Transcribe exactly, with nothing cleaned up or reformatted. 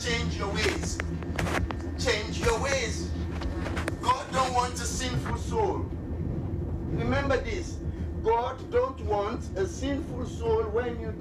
change your ways. Change your ways. God don't want a sinful soul. Remember this. God don't want a sinful soul when you